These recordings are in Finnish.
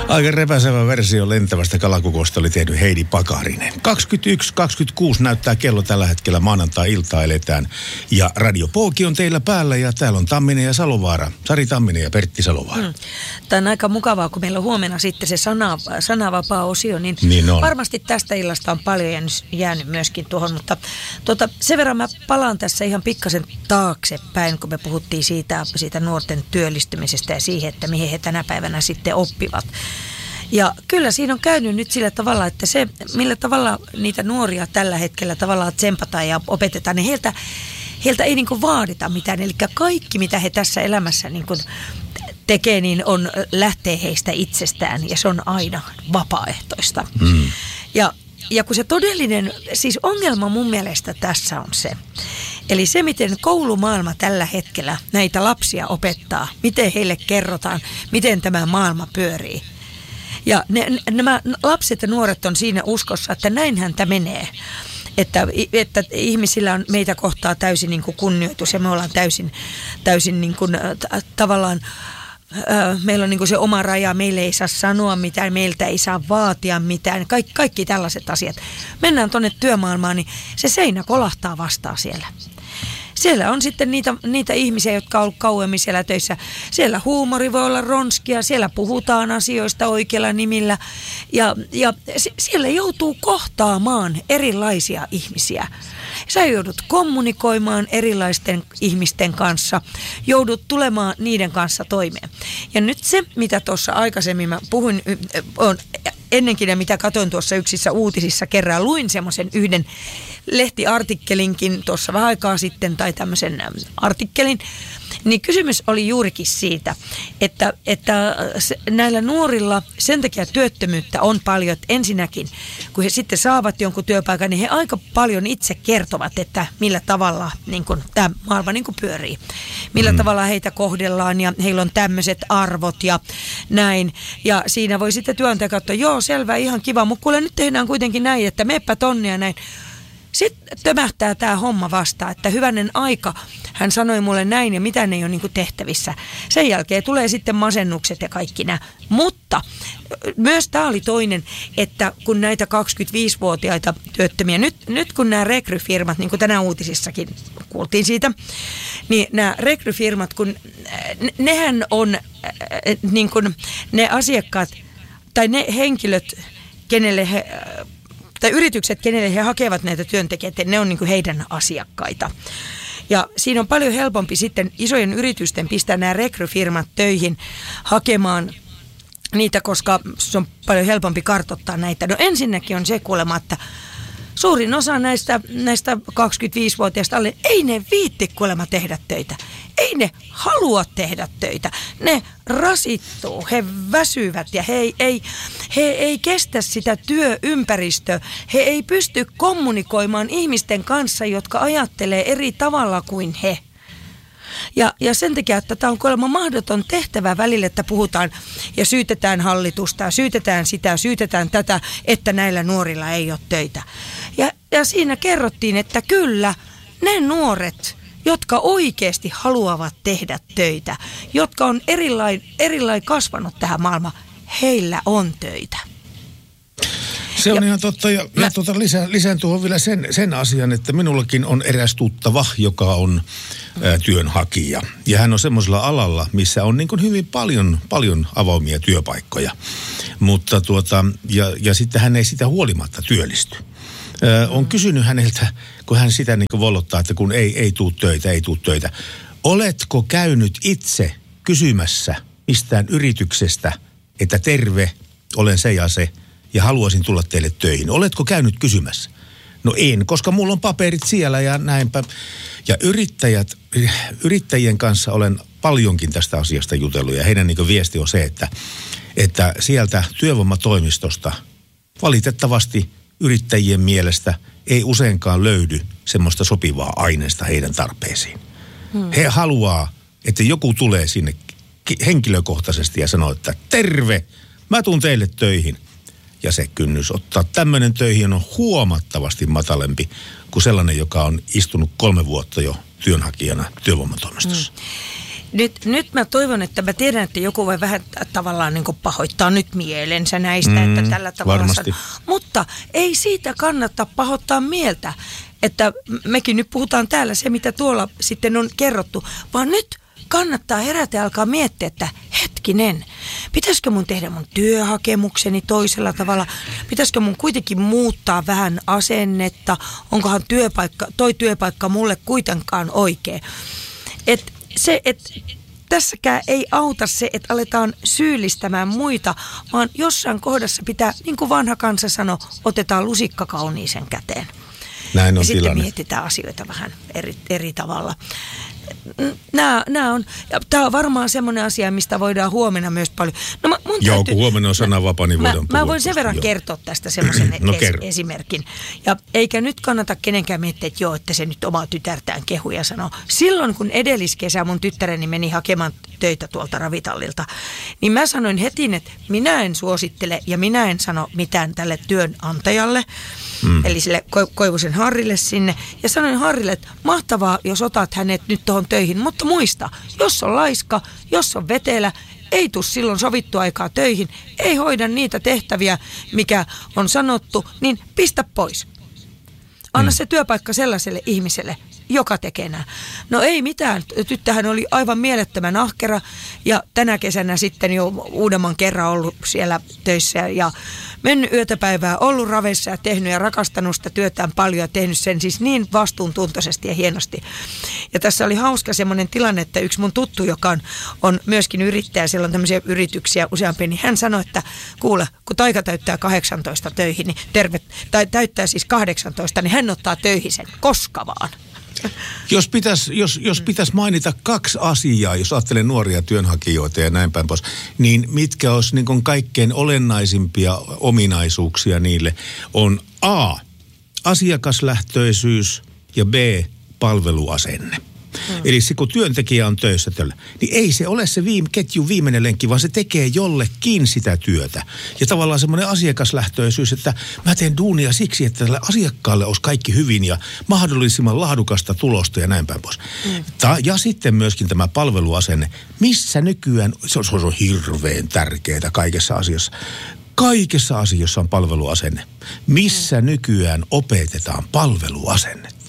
Aika repäsevä versio lentävästä kalakukosta oli tehnyt Heidi Pakarinen. 21.26 näyttää kello tällä hetkellä, maanantai-iltaa eletään. Ja Radio Pooki on teillä päällä ja täällä on Tamminen ja Salovaara. Sari Tamminen ja Pertti Salovaara. Tämä on aika mukavaa, kun meillä on huomenna sitten se sanavapaa-osio, niin varmasti tästä illasta on paljon jäänyt myöskin tuohon. Mutta sen verran mä palaan tässä ihan pikkasen taaksepäin, kun me puhuttiin siitä nuorten työllistymisestä ja siihen, että mihin he tänä päivänä sitten oppivat. Ja kyllä siinä on käynyt nyt sillä tavalla, että se, millä tavalla niitä nuoria tällä hetkellä tavallaan tsempataan ja opetetaan, niin heiltä ei niin kuin vaadita mitään. Eli kaikki, mitä he tässä elämässä niin kuin tekee, niin lähtee heistä itsestään ja se on aina vapaaehtoista. Ja kun se todellinen, siis ongelma mun mielestä tässä on se, eli se, miten koulumaailma tällä hetkellä näitä lapsia opettaa, miten heille kerrotaan, miten tämä maailma pyörii. Ja nämä lapset ja nuoret on siinä uskossa, että näinhän tämä menee. Että ihmisillä on meitä kohtaa täysin niin kuin kunnioitus ja me ollaan täysin niin kuin, tavallaan, meillä on niin kuin se oma raja, meille ei saa sanoa mitään, meiltä ei saa vaatia mitään, kaikki tällaiset asiat. Mennään tuonne työmaailmaan, niin se seinä kolahtaa vastaan siellä. Siellä on sitten niitä ihmisiä, jotka on ollut kauemmin siellä töissä. Siellä huumori voi olla ronskia, siellä puhutaan asioista oikealla nimillä ja siellä joutuu kohtaamaan erilaisia ihmisiä. Sä joudut kommunikoimaan erilaisten ihmisten kanssa, joudut tulemaan niiden kanssa toimeen. Ja nyt se, mitä tuossa aikaisemmin mä puhuin, on ennenkin ja mitä katsoin tuossa yksissä uutisissa kerran, luin semmoisen yhden lehtiartikkelinkin tuossa vähän aikaa sitten tai tämmöisen artikkelin, niin kysymys oli juurikin siitä, että näillä nuorilla sen takia työttömyyttä on paljon, että ensinnäkin kun he sitten saavat jonkun työpaikan, niin he aika paljon itse kertovat, että millä tavalla niin kun tämä maailma niin kun pyörii. Millä tavalla heitä kohdellaan ja heillä on tämmöiset arvot ja näin. Ja siinä voi sitten työntekijä katsoa, joo selvä, ihan kiva, mutta kuule nyt tehdään kuitenkin näin, että meppä tonne ja näin. Sitten tömähtää tämä homma vastaan, että hyvänen aika, hän sanoi mulle näin ja mitään ei ole niin kuin tehtävissä. Sen jälkeen tulee sitten masennukset ja kaikki nämä. Mutta myös tämä oli toinen, että kun näitä 25-vuotiaita työttömiä, nyt kun nämä rekryfirmat, niin kuin tänään uutisissakin kuultiin siitä, niin nämä rekryfirmat, kun nehän on niin kuin ne asiakkaat tai ne henkilöt, kenelle he tai yritykset, kenelle he hakevat näitä työntekijöitä, ne on niin kuin heidän asiakkaita. Ja siinä on paljon helpompi sitten isojen yritysten pistää nämä rekryfirmat töihin hakemaan niitä, koska se on paljon helpompi kartoittaa näitä. No ensinnäkin on se kuulemma, että suurin osa näistä 25-vuotiaista alle, ei ne viitti kuulemma tehdä töitä. Ei ne halua tehdä töitä. Ne rasittuu, he väsyvät ja he ei kestä sitä työympäristöä. He ei pysty kommunikoimaan ihmisten kanssa, jotka ajattelee eri tavalla kuin he. Ja sen takia, että tämä on kuulemma mahdoton tehtävä välillä, että puhutaan ja syytetään hallitusta, syytetään sitä, syytetään tätä, että näillä nuorilla ei ole töitä. Ja siinä kerrottiin, että kyllä ne nuoret, jotka oikeasti haluavat tehdä töitä, jotka on erilain kasvanut tähän maailmaan, heillä on töitä. Se on ihan totta. Ja lisään tuohon vielä sen asian, että minullakin on eräs tuttava, joka on työnhakija. Ja hän on semmoisella alalla, missä on niin kuin hyvin paljon avoimia työpaikkoja. Mutta ja sitten hän ei sitä huolimatta työllisty. On kysynyt häneltä, kun hän sitä niin kuin vollottaa, että kun ei tuu töitä. Oletko käynyt itse kysymässä mistään yrityksestä, että terve, olen se ja se, ja haluaisin tulla teille töihin. Oletko käynyt kysymässä? No en, koska mulla on paperit siellä ja näinpä. Ja yrittäjien kanssa olen paljonkin tästä asiasta jutellut ja heidän niin kuin viesti on se, että sieltä työvoimatoimistosta valitettavasti yrittäjien mielestä ei useinkaan löydy semmoista sopivaa aineesta heidän tarpeisiin. He haluaa, että joku tulee sinne henkilökohtaisesti ja sanoo, että terve, mä tuun teille töihin. Ja se kynnys ottaa tämmöinen töihin on huomattavasti matalempi kuin sellainen, joka on istunut 3 vuotta jo työnhakijana työvoimatoimistossa. Nyt mä toivon, että mä tiedän, että joku voi vähän tavallaan niin kuin pahoittaa nyt mielensä näistä, että tällä tavalla mutta ei siitä kannata pahoittaa mieltä, että mekin nyt puhutaan täällä se, mitä tuolla sitten on kerrottu, vaan nyt kannattaa herätä ja alkaa miettiä, että hetkinen, pitäisikö mun tehdä mun työhakemukseni toisella tavalla? Pitäisikö mun kuitenkin muuttaa vähän asennetta? Onkohan toi työpaikka mulle kuitenkaan oikea? Tässäkään ei auta se, että aletaan syyllistämään muita, vaan jossain kohdassa pitää, niin kuin vanha kansa sanoi, otetaan lusikka kauniisen käteen. Näin on ja tilanne. Sitten mietitään asioita vähän eri tavalla. Tämä on varmaan semmoinen asia, mistä voidaan huomenna myös paljon. No, kun huomenna on sananvapaa, niin voidaan puhua. Mä voin sen verran kertoa tästä semmoisen esimerkin. Ja eikä nyt kannata kenenkään miettiä, että se nyt omaa tytärtään kehu ja sanoo. Silloin kun edelliskesä mun tyttäreni meni hakemaan töitä tuolta ravitallilta, niin mä sanoin heti, että minä en suosittele ja minä en sano mitään tälle työnantajalle. Eli sille Koivusen Harrille sinne. Ja sanoin Harrille, että mahtavaa, jos otat hänet nyt tuohon töihin. Mutta muista, jos on laiska, jos on vetelä, ei tule silloin sovittua aikaa töihin, ei hoida niitä tehtäviä, mikä on sanottu, niin pistä pois. Anna se työpaikka sellaiselle ihmiselle, joka tekee nämä. No ei mitään, tyttähän oli aivan mielettömän ahkera ja tänä kesänä sitten jo uudemman kerran ollut siellä töissä ja mennyt yötä päivää, ollut ravessa ja tehnyt ja rakastanut sitä työtään paljon ja tehnyt sen siis niin vastuuntuntoisesti ja hienosti. Ja tässä oli hauska semmoinen tilanne, että yksi mun tuttu, joka on myöskin yrittäjä, siellä on tämmöisiä yrityksiä useampia, niin hän sanoi, että kuule, kun Taika täyttää 18 töihin, niin täyttää siis 18, niin hän ottaa töihin sen koska vaan. Jos pitäisi mainita 2 asiaa, jos ajattelee nuoria työnhakijoita ja näin päin pois, niin mitkä olisi niin kuin kaikkein olennaisimpia ominaisuuksia niille on A, asiakaslähtöisyys ja B, palveluasenne. Eli kun työntekijä on töissä tällä, niin ei se ole se ketjun viimeinen lenkki, vaan se tekee jollekin sitä työtä. Ja tavallaan semmoinen asiakaslähtöisyys, että mä teen duunia siksi, että tälle asiakkaalle olisi kaikki hyvin ja mahdollisimman laadukasta tulosta ja näin päin pois. Ja sitten myöskin tämä palveluasenne, missä nykyään, se on hirveän tärkeää kaikessa asiassa. Kaikessa asiassa on palveluasenne. Missä nykyään opetetaan palveluasennetta?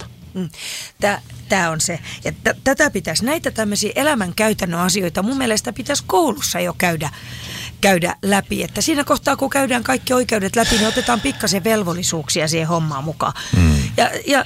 Tämä on se. Ja tätä pitäisi, näitä tämmöisiä elämän käytännön asioita mun mielestä pitäisi koulussa jo käydä läpi. Että siinä kohtaa, kun käydään kaikki oikeudet läpi, niin otetaan pikkasen velvollisuuksia siihen hommaan mukaan. Ja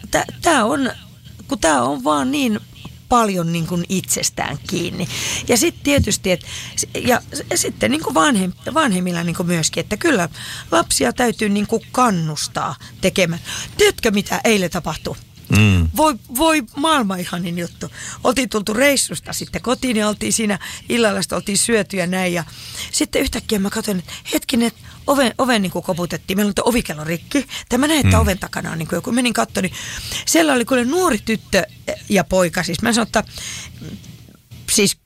tämä on vaan niin paljon niin kuin itsestään kiinni. Ja sitten tietysti, ja sitten niin kuin vanhemmilla niin kuin myöskin, että kyllä lapsia täytyy niin kuin kannustaa tekemään. Tiedätkö, mitä eilen tapahtui? Voi maailman ihanin juttu. Oltiin tultu reissusta sitten kotiin ja oltiin siinä illalla, oltiin syöty ja näin. Ja sitten yhtäkkiä mä katsoin, että hetkinen, että oven niin kuin koputettiin. Meillä on ovikello rikki. Tämä näin, että oven takana on niin kuin joku. Menin katsoin, niin siellä oli kuule nuori tyttö ja poika. Siis mä sanon, että siis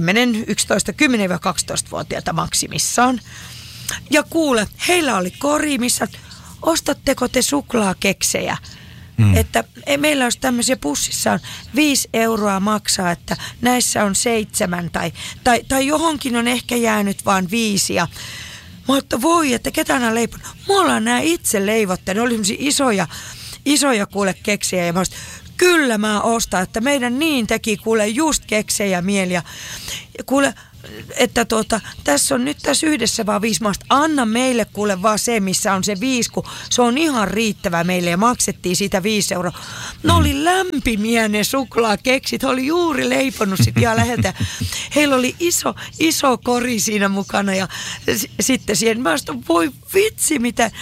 10-12-vuotiaita maksimissaan. Ja kuule, heillä oli kori, missä ostatteko te suklaakeksejä? Että meillä olisi tämmöisiä pussissa on 5 euroa maksaa, että näissä on 7 tai johonkin on ehkä jäänyt vaan 5. Ja mä että voi, että ketään on leiponut. Me ollaan nämä itse leivottu. Ne oli semmoisia isoja kuule keksejä ja mä olisin, kyllä mä ostan, että meidän niin teki kuule just keksejä mieli ja kuule, että tässä on nyt tässä yhdessä vaan 5 maasta. Anna meille kuule vaan se, missä on se 5, kun se on ihan riittävä meille ja maksettiin siitä 5 euroa. Ne oli lämpimiä ne suklaakeksit, he oli juuri leiponut sit ihan läheltä. Heillä oli iso kori siinä mukana ja sitten siihen, mä sanoin, voi vitsi mitä,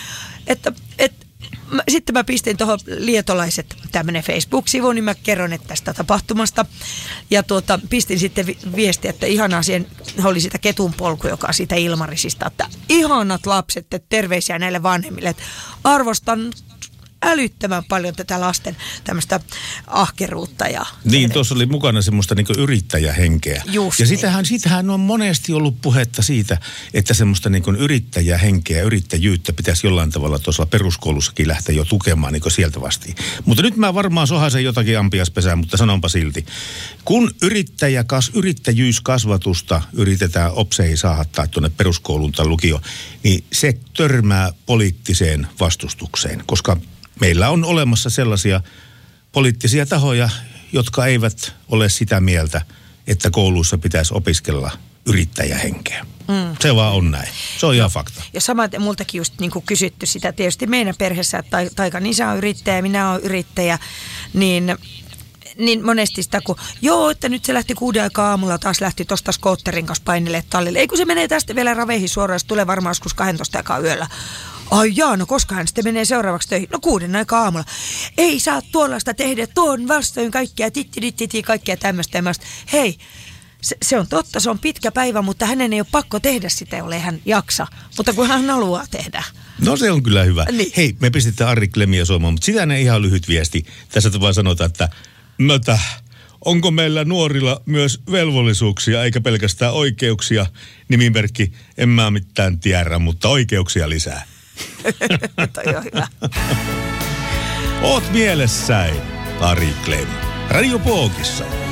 sitten mä pistin tuohon Lietolaiset tämmönen Facebook-sivu, niin mä kerron että tästä tapahtumasta. Ja pistin sitten viestiä, että ihanaa siihen, oli sitä ketunpolku, joka on siitä Ilmarisista, että ihanat lapset, että terveisiä näille vanhemmille, että arvostan älyttömän paljon tätä lasten tämmöistä ahkeruutta. Niin, tuossa oli mukana semmoista niin kuin yrittäjähenkeä. Just ja sitähän on monesti ollut puhetta siitä, että semmoista niin kuin yrittäjähenkeä, yrittäjyyttä pitäisi jollain tavalla tuossa peruskoulussakin lähteä jo tukemaan niin kuin sieltä vastiin. Mutta nyt mä varmaan sohaisen jotakin ampiaspesää, mutta sanonpa silti. Kun yrittäjyyskasvatusta yritetään opseihin saahattaa tuonne peruskouluun tai lukioon, niin se törmää poliittiseen vastustukseen, koska meillä on olemassa sellaisia poliittisia tahoja, jotka eivät ole sitä mieltä, että kouluissa pitäisi opiskella yrittäjähenkeä. Se vaan on näin. Se on ihan fakta. Ja samaten multakin just niin kuin kysytty sitä tietysti meidän perheessä, että Taikan isä on yrittäjä, minä olen yrittäjä, niin monesti sitä, kun että nyt se lähti 6 aikaa aamulla, taas lähti tuosta skootterin kanssa painille tallille. Ei kun se menee tästä vielä raveihin suoraan, se tulee varmaan joskus 12 aikaa yöllä. Ai jaa, no koska hän sitten menee seuraavaksi töihin? No 6 aikaa aamulla. Ei saa tuollaista tehdä, tuon vastoin kaikkea, kaikkea tämmöistä. Hei, se on totta, se on pitkä päivä, mutta hänen ei ole pakko tehdä sitä, jollei hän jaksa. Mutta kun hän haluaa tehdä. No se on kyllä hyvä. Niin. Hei, me pistetään Arri Klemmiä soimaan, mutta sitä ne ihan lyhyt viesti. Tässä vaan sanotaan, että onko meillä nuorilla myös velvollisuuksia eikä pelkästään oikeuksia? Nimimerkki, en mä mitään tiedä, mutta oikeuksia lisää. Toi on hyvä. Oot mielessäin, Ari Klemmi. Radio Pookissa.